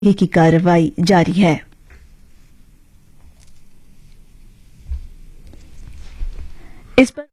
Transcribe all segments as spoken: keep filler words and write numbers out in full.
की कार्रवाई जारी है। इस पर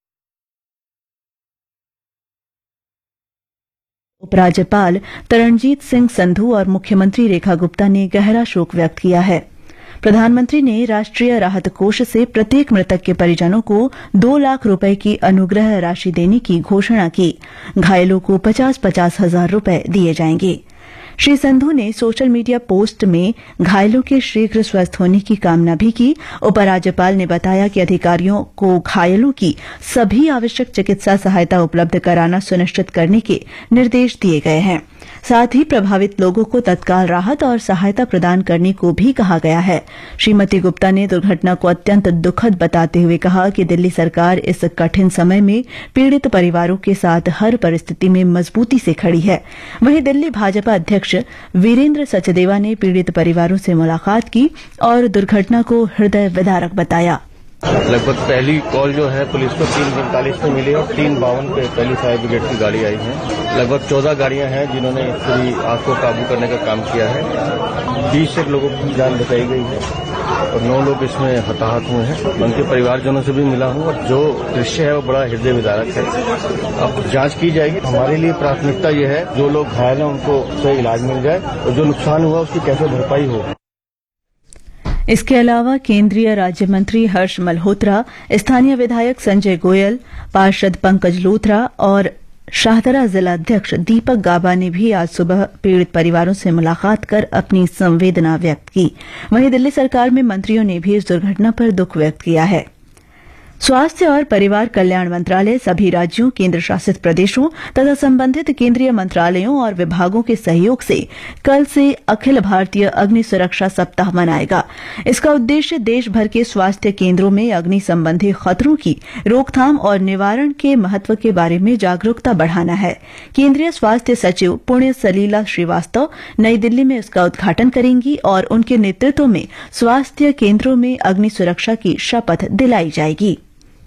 उपराज्यपाल तरणजीत सिंह संधू और मुख्यमंत्री रेखा गुप्ता ने गहरा शोक व्यक्त किया है। प्रधानमंत्री ने राष्ट्रीय राहत कोष से प्रत्येक मृतक के परिजनों को दो लाख रुपए की अनुग्रह राशि देने की घोषणा की। घायलों को पचास पचास हजार रुपए दिए जाएंगे। श्री संधू ने सोशल मीडिया पोस्ट में घायलों के शीघ्र स्वस्थ होने की कामना भी की। उपराज्यपाल ने बताया कि अधिकारियों को घायलों की सभी आवश्यक चिकित्सा सहायता उपलब्ध कराना सुनिश्चित करने के निर्देश दिए गए हैं। साथ ही प्रभावित लोगों को तत्काल राहत और सहायता प्रदान करने को भी कहा गया है। श्रीमती गुप्ता ने दुर्घटना को अत्यंत दुखद बताते हुए कहा कि दिल्ली सरकार इस कठिन समय में पीड़ित परिवारों के साथ हर परिस्थिति में मजबूती से खड़ी है। वहीं दिल्ली भाजपा अध्यक्ष वीरेंद्र सचदेवा ने पीड़ित परिवारों से मुलाकात की और दुर्घटना को हृदय विदारक बताया। लगभग पहली कॉल जो है पुलिस को तीन पैंतालीस पे मिली और तीन बावन पे पहली फायर ब्रिगेड की गाड़ी आई है। लगभग चौदह गाड़ियां हैं जिन्होंने पूरी आग को काबू करने का काम किया है। बीस एक लोगों की जान बचाई गई है और नौ लोग इसमें हताहत हुए हैं। उनके परिवारजनों से भी मिला हूं और जो दृश्य है वो बड़ा हृदय विदारक है। अब जांच की जाएगी। हमारे लिए प्राथमिकता ये है जो लोग घायल हैं उनको सही इलाज मिल जाए और जो नुकसान हुआ उसकी कैसे भरपाई हो। इसके अलावा केंद्रीय राज्य मंत्री हर्ष मल्होत्रा, स्थानीय विधायक संजय गोयल, पार्षद पंकज लोथरा और शाहदरा जिला अध्यक्ष दीपक गाबा ने भी आज सुबह पीड़ित परिवारों से मुलाकात कर अपनी संवेदना व्यक्त की। वहीं दिल्ली सरकार में मंत्रियों ने भी इस दुर्घटना पर दुख व्यक्त किया है। स्वास्थ्य और परिवार कल्याण मंत्रालय सभी राज्यों, केंद्र शासित प्रदेशों तथा संबंधित केंद्रीय मंत्रालयों और विभागों के सहयोग से कल से अखिल भारतीय अग्नि सुरक्षा सप्ताह मनाएगा। इसका उद्देश्य देश भर के स्वास्थ्य केंद्रों में अग्नि संबंधी खतरों की रोकथाम और निवारण के महत्व के बारे में जागरूकता बढ़ाना है। केंद्रीय स्वास्थ्य सचिव पुण्य सलीला श्रीवास्तव नई दिल्ली में इसका उद्घाटन करेंगी और उनके नेतृत्व में स्वास्थ्य केंद्रों में अग्नि सुरक्षा की शपथ दिलाई जाएगी।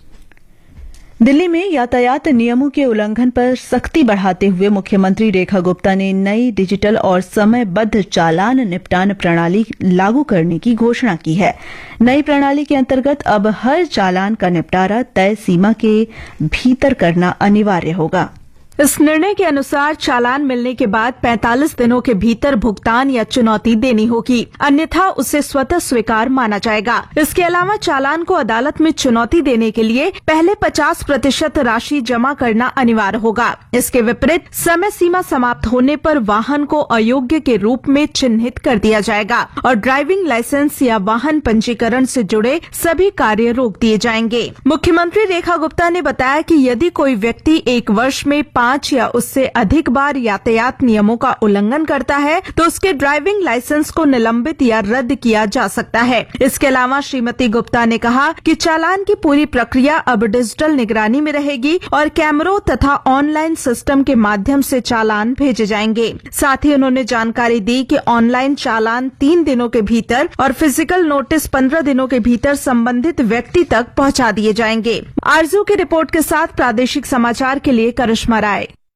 दिल्ली में यातायात नियमों के उल्लंघन पर सख्ती बढ़ाते हुए मुख्यमंत्री रेखा गुप्ता ने नई डिजिटल और समयबद्ध चालान निपटान प्रणाली लागू करने की घोषणा की है। नई प्रणाली के अंतर्गत अब हर चालान का निपटारा तय सीमा के भीतर करना अनिवार्य होगा। इस निर्णय के अनुसार चालान मिलने के बाद पैंतालीस दिनों के भीतर भुगतान या चुनौती देनी होगी, अन्यथा उसे स्वतः स्वीकार माना जाएगा। इसके अलावा चालान को अदालत में चुनौती देने के लिए पहले पचास प्रतिशत राशि जमा करना अनिवार्य होगा। इसके विपरीत समय सीमा समाप्त होने पर वाहन को अयोग्य के रूप में चिन्हित कर दिया जाएगा और ड्राइविंग लाइसेंस या वाहन पंजीकरण से जुड़े सभी कार्य रोक दिए जाएंगे। मुख्यमंत्री रेखा गुप्ता ने बताया कि यदि कोई व्यक्ति एक वर्ष में पांच या उससे अधिक बार यातायात नियमों का उल्लंघन करता है तो उसके ड्राइविंग लाइसेंस को निलंबित या रद्द किया जा सकता है। इसके अलावा श्रीमती गुप्ता ने कहा कि चालान की पूरी प्रक्रिया अब डिजिटल निगरानी में रहेगी और कैमरों तथा ऑनलाइन सिस्टम के माध्यम से चालान भेजे जाएंगे। साथ ही उन्होंने जानकारी दी कि ऑनलाइन चालान तीन दिनों के भीतर और फिजिकल नोटिस पंद्रह दिनों के भीतर संबंधित व्यक्ति तक पहुंचा दिए जाएंगे। आरजू की रिपोर्ट के साथ प्रादेशिक समाचार के लिए करिश्मा राय।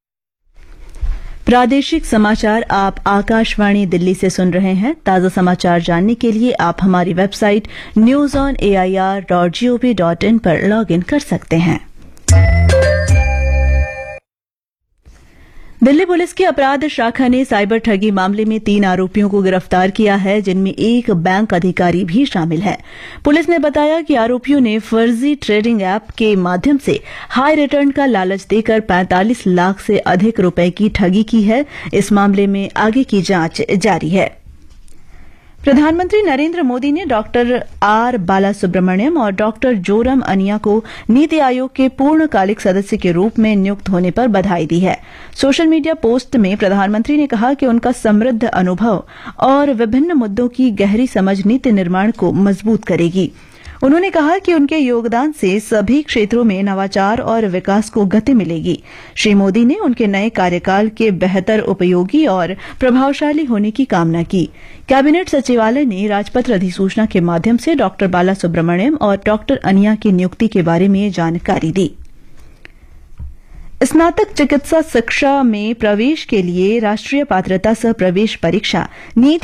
प्रादेशिक समाचार आप आकाशवाणी दिल्ली से सुन रहे हैं। ताजा समाचार जानने के लिए आप हमारी website news on A I R dot G O V dot in पर लॉग इन कर सकते हैं। दिल्ली पुलिस की अपराध शाखा ने साइबर ठगी मामले में तीन आरोपियों को गिरफ्तार किया है, जिनमें एक बैंक अधिकारी भी शामिल है। पुलिस ने बताया कि आरोपियों ने फर्जी ट्रेडिंग ऐप के माध्यम से हाई रिटर्न का लालच देकर पैंतालीस लाख से अधिक रुपए की ठगी की है। इस मामले में आगे की जांच जारी है। प्रधानमंत्री नरेंद्र मोदी ने डॉक्टर आर बालासुब्रमण्यम और डॉक्टर जोरम अनिया को नीति आयोग के पूर्णकालिक सदस्य के रूप में नियुक्त होने पर बधाई दी है। सोशल मीडिया पोस्ट में प्रधानमंत्री ने कहा कि उनका समृद्ध अनुभव और विभिन्न मुद्दों की गहरी समझ नीति निर्माण को मजबूत करेगी। उन्होंने कहा कि उनके योगदान से सभी क्षेत्रों में नवाचार और विकास को गति मिलेगी। श्री मोदी ने उनके नए कार्यकाल के बेहतर उपयोगी और प्रभावशाली होने की कामना की। कैबिनेट सचिवालय ने राजपत्र अधिसूचना के माध्यम से डॉक्टर बालासुब्रमण्यम और डॉक्टर अनिया की नियुक्ति के बारे में जानकारी दी। स्नातक चिकित्सा शिक्षा में प्रवेश के लिए राष्ट्रीय पात्रता सह प्रवेश परीक्षा नीट